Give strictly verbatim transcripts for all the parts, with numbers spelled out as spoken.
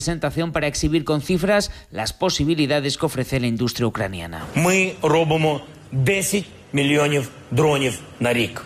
presentación para exhibir con cifras las posibilidades que ofrece la industria ucraniana. Ми робимо десять мільйонів дронів на рік.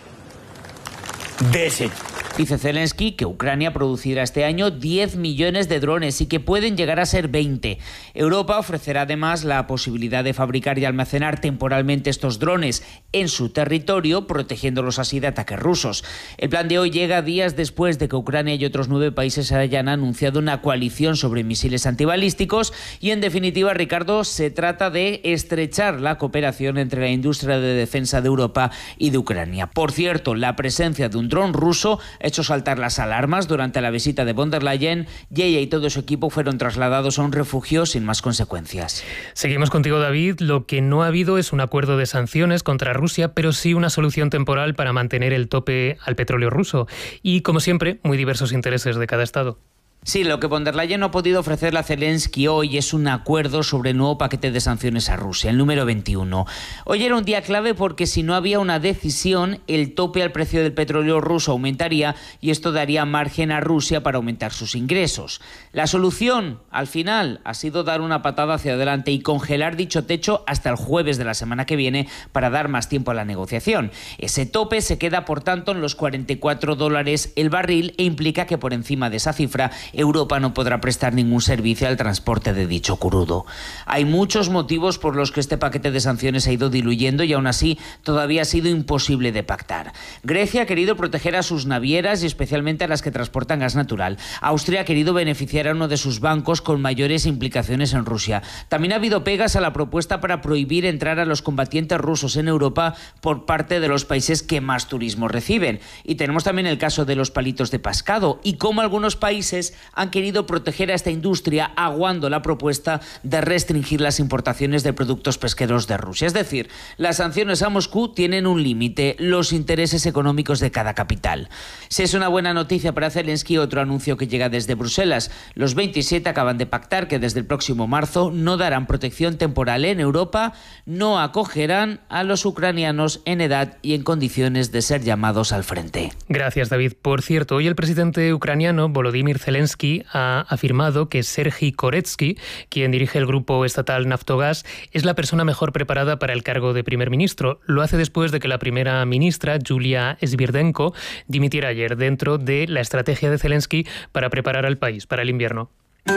десять. Dice Zelensky que Ucrania producirá este año diez millones de drones y que pueden llegar a ser veinte. Europa ofrecerá además la posibilidad de fabricar y almacenar temporalmente estos drones en su territorio, protegiéndolos así de ataques rusos. El plan de hoy llega días después de que Ucrania y otros nueve países hayan anunciado una coalición sobre misiles antibalísticos y, en definitiva, Ricardo, se trata de estrechar la cooperación entre la industria de defensa de Europa y de Ucrania. Por cierto, la presencia de un dron ruso ha hecho saltar las alarmas durante la visita de von der Leyen y ella y todo su equipo fueron trasladados a un refugio sin más consecuencias. Seguimos contigo, David. Lo que no ha habido es un acuerdo de sanciones contra Rusia, pero sí una solución temporal para mantener el tope al petróleo ruso. Y, como siempre, muy diversos intereses de cada estado. Sí, lo que von der Leyen no ha podido ofrecerle a Zelensky hoy es un acuerdo sobre el nuevo paquete de sanciones a Rusia, el número veintiuno. Hoy era un día clave porque si no había una decisión, el tope al precio del petróleo ruso aumentaría y esto daría margen a Rusia para aumentar sus ingresos. La solución, al final, ha sido dar una patada hacia adelante y congelar dicho techo hasta el jueves de la semana que viene para dar más tiempo a la negociación. Ese tope se queda, por tanto, en los cuarenta y cuatro dólares el barril e implica que por encima de esa cifra Europa no podrá prestar ningún servicio al transporte de dicho crudo. Hay muchos motivos por los que este paquete de sanciones ha ido diluyendo y aún así todavía ha sido imposible de pactar. Grecia ha querido proteger a sus navieras y especialmente a las que transportan gas natural. Austria ha querido beneficiar a uno de sus bancos con mayores implicaciones en Rusia. También ha habido pegas a la propuesta para prohibir entrar a los combatientes rusos en Europa por parte de los países que más turismo reciben. Y tenemos también el caso de los palitos de pescado y cómo algunos países han querido proteger a esta industria aguando la propuesta de restringir las importaciones de productos pesqueros de Rusia. Es decir, las sanciones a Moscú tienen un límite, los intereses económicos de cada capital. Si es una buena noticia para Zelensky, otro anuncio que llega desde Bruselas. Los veintisiete acaban de pactar que desde el próximo marzo no darán protección temporal en Europa, no acogerán a los ucranianos en edad y en condiciones de ser llamados al frente. Gracias, David. Por cierto, hoy el presidente ucraniano, Volodymyr Zelensky, ha afirmado que Serhii Koretsky, quien dirige el grupo estatal Naftogaz, es la persona mejor preparada para el cargo de primer ministro. Lo hace después de que la primera ministra, Yulia Sviridenko, dimitiera ayer dentro de la estrategia de Zelensky para preparar al país para el invierno.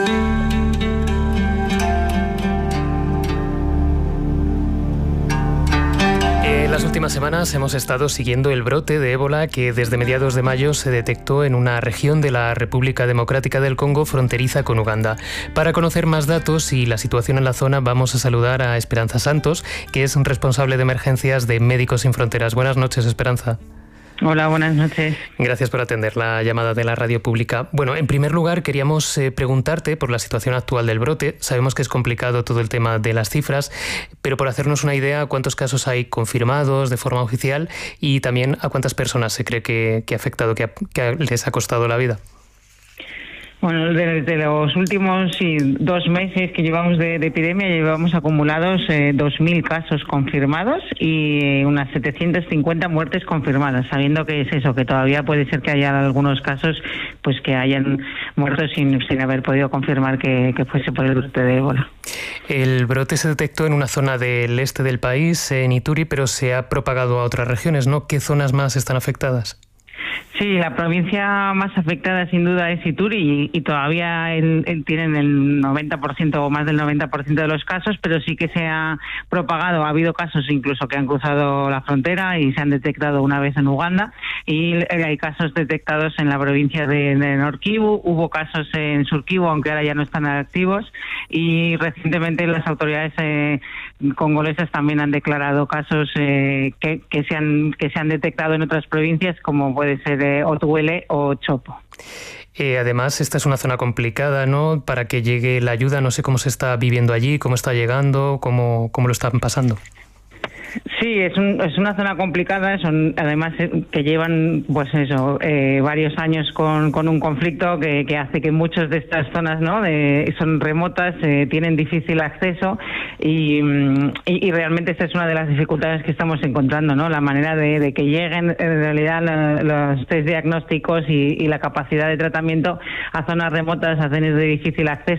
En las últimas semanas hemos estado siguiendo el brote de ébola que desde mediados de mayo se detectó en una región de la República Democrática del Congo fronteriza con Uganda. Para conocer más datos y la situación en la zona vamos a saludar a Esperanza Santos, que es responsable de emergencias de Médicos Sin Fronteras. Buenas noches, Esperanza. Hola, buenas noches. Gracias por atender la llamada de la radio pública. Bueno, en primer lugar queríamos eh, preguntarte por la situación actual del brote. Sabemos que es complicado todo el tema de las cifras, pero por hacernos una idea, ¿cuántos casos hay confirmados de forma oficial y también a cuántas personas se cree que, que ha afectado, que, ha, que les ha costado la vida? Bueno, desde los últimos sí, dos meses que llevamos de, de epidemia llevamos acumulados eh, dos mil casos confirmados y unas setecientas cincuenta muertes confirmadas, sabiendo que es eso, que todavía puede ser que haya algunos casos pues que hayan muerto sin, sin haber podido confirmar que, que fuese por el brote de ébola. El brote se detectó en una zona del este del país, en Ituri, pero se ha propagado a otras regiones, ¿no? ¿Qué zonas más están afectadas? Sí, la provincia más afectada sin duda es Ituri y, y todavía el, el, tienen el noventa por ciento o más del noventa por ciento de los casos, pero sí que se ha propagado. Ha habido casos incluso que han cruzado la frontera y se han detectado una vez en Uganda y hay casos detectados en la provincia de, de Nord Kivu, hubo casos en Sur Kivu, aunque ahora ya no están activos, y recientemente las autoridades eh, congolesas también han declarado casos eh, que, que, se han, que se han detectado en otras provincias, como puede ser de Otuele o Chopo. Eh, además, esta es una zona complicada, ¿no? Para que llegue la ayuda, no sé cómo se está viviendo allí, cómo está llegando, cómo, cómo lo están pasando. Sí, es, un, es una zona complicada, son además que llevan pues eso eh, varios años con, con un conflicto que, que hace que muchas de estas zonas no de, son remotas, eh, tienen difícil acceso y, y, y realmente esta es una de las dificultades que estamos encontrando, ¿no? La manera de, de que lleguen en realidad la, los test diagnósticos y, y la capacidad de tratamiento a zonas remotas, a zonas de difícil acceso.